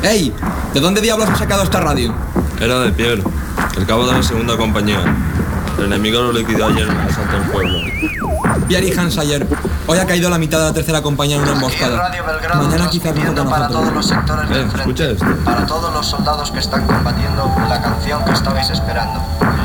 ¡Ey! ¿De dónde diablos has sacado esta radio? Era de Pierre, el cabo de la segunda compañía. El enemigo lo liquidó ayer en el asalto al pueblo. Pierre y Hansayer. Hoy ha caído la mitad de la tercera compañía en una emboscada. Mañana quizás no toca para nosotros. todos los sectores del frente. Escucha esto. Para todos los soldados que están combatiendo, la canción que estabais esperando.